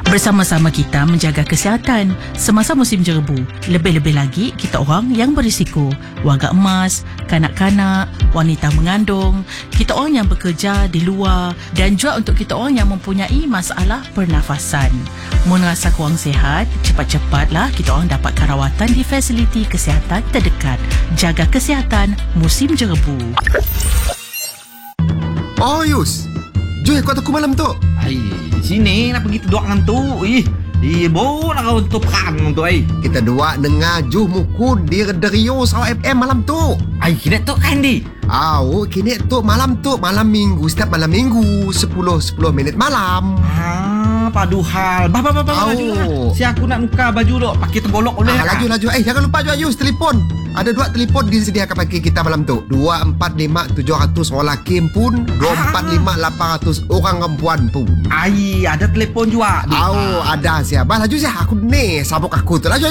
Bersama-sama kita menjaga kesihatan semasa musim jerebu. Lebih-lebih lagi kita orang yang berisiko, warga emas, kanak-kanak, wanita mengandung, kita orang yang bekerja di luar dan juga untuk kita orang yang mempunyai masalah pernafasan. Mun rasa kurang sihat, cepat-cepatlah kita orang dapatkan rawatan di fasiliti kesihatan terdekat. Jaga kesihatan musim jerebu. Oh Yus, Joy kau aku malam tu. Sini nak pergi duduk dengan tu. Bo nak kau tu perang tu Kita dua dengar Juh muku di Radio Sarawak FM malam tu. Kini tu kan di. Kini tu malam minggu, setiap malam minggu 10 minit malam. Padu hal. Baju. Si aku nak muka baju duk pakai tergolok boleh. Laju. Jangan lupa juga Yus telefon. Ada 2 telefon disediakan bagi kita malam tu. 245-700 orang lelaki pun, 245-800 orang perempuan pun. Ada telefon juga. Ada siapa? Laju siapa? Aku ni sabuk aku tu. Laju.